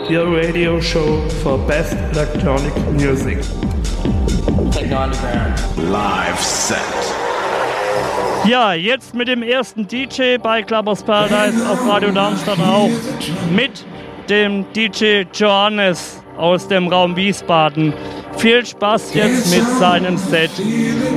your radio show for best electronic music. Techno Underground. Live set. Ja, jetzt mit dem ersten DJ bei Clubbers Paradise auf Radio Darmstadt auch. Mit dem DJ Johannes aus dem Raum Wiesbaden. Viel Spaß jetzt mit seinem Set.